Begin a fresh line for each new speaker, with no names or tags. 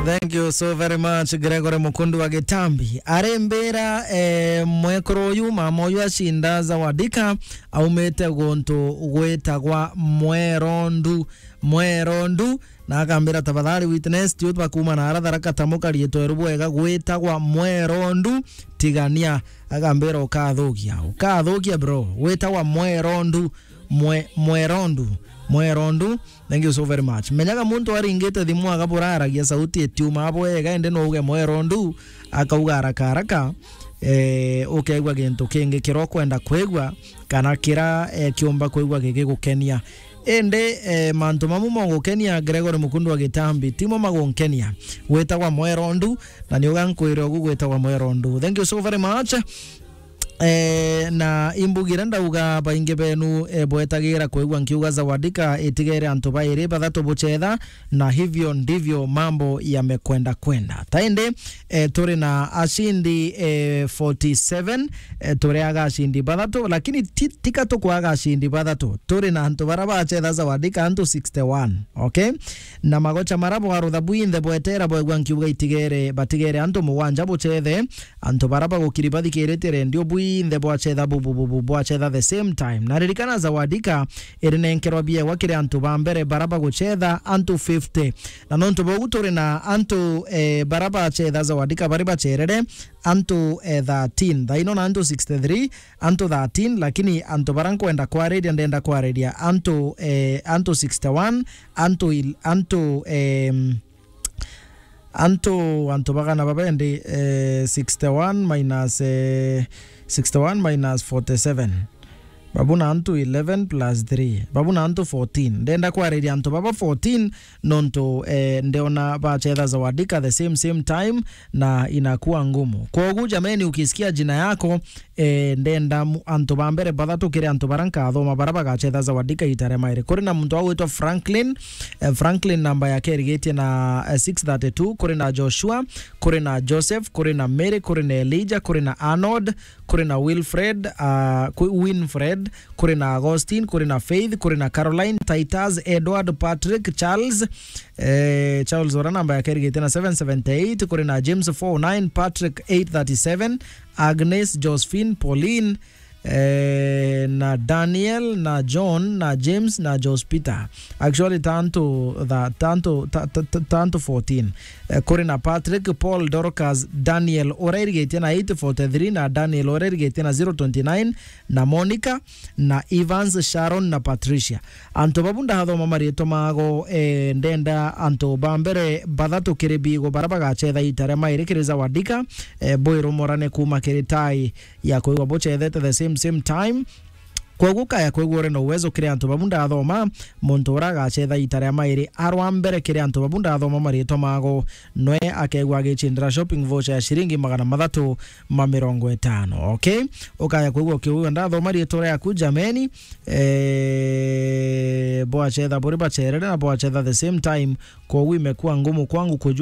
Thank you so very much Gregory Mukundu wa Gitambi. Arembera mwekoro yuma moyo ashinda zawadika aumete gonto gwetagwa mwerondu na akambira tafadhali witness tiyo twakuma na aradhara katamuka rieto rubwega gwetagwa mwerondu tigania akambira ukathukia bro gwetagwa mwerondu. Thank you so very much. Menyaga muntu aringete thimu agaburaragia sauti etiuma abwega ende no uge mwerondu akauga haraka ukeigwa gintu kingi kiro kwenda kwigwa kana kira kiumba kwigwa gigigukenia ende mantu mamu mogukenia Gregory Mukundu wa Gitambi timo magonkenia wetagwa mwerondu na ni ugankwira gugwetagwa mwerondu. Thank you so very much. Na imbugira ndauga bainge benu bwetagira kwigwa nkiuga zawadika itigere antu baire bathatu buchetha na hivyo ndivyo mambo yamekwenda taende turi na ashindi 47 turi aga ashindi bathatu lakini tika tukwaga ashindi bathatu turi na antu baraba achetha zawadika antu 61 okay na magocha marabo arutha buinde bwetera bwegwa nkiuga itigere batigere antu muwanja buchethe antu baraba gukiribathi kiretere ndio the bwachetha bwachetha the same time na ririkana zawadika irinenkerwa bia wakire antu bambere baraba guchetha antu 50 na nontu bogutore na antu baraba chetha zawadika bariba cherere antu 13 daino na antu 63 antu 13 lakini antu barankwenda kwa radio ndenda kwa radio antu 61 antu bagana babendi 61 minus 47 babuna antu 11 plus 3 babuna antu 14 ndenda kwa ready antu baba 14 nonto ndeona bachetha zawadika the same time na inakuwa ngumu kwa guja meni ukisikia jina yako ndenda antu bambere bathatu kire antu baranka thoma baraba gachetha zawadika itare maire kuri na muntu wagwitwa Franklin namba yake rigete na 632 kuri na Joshua kuri na Joseph kuri na Mary kuri na Elijah kuri na Arnold kuri na Winfred kuri na Augustine kuri na Faith kuri na Caroline Titus Edward Patrick Charles ora namba yake rigete na 778 kuri na James 49 Patrick 837 Agnes Josephine Pauline na Daniel na John na James na Jospita actually tanto 14 kuri na Patrick Paul Dorcas Daniel orerigete na 843 na Daniel orerigete na 029 na Monica na Evans Sharon na Patricia anto babunda hatho mamarieto mago ndenda anto bambere bathatu kiribigo barabaga chetha itare mairekeriza wadika boiro morane kuma kiritai ya kuigwa bochethete the same time kwa gukaya kwegore no uwezo kire antu babunda athoma muntu uraga chetha itare mairi arwambere kire antu babunda athoma marieto mago noe akegwa gicindra shopping voucher ya shiringi 350 okay ukaya kwegwa kiuga ndathoma marieto ya kujameni boa chetha boriba cherere na boa chetha the same time kwa imekuwa ngumu kwangu kujua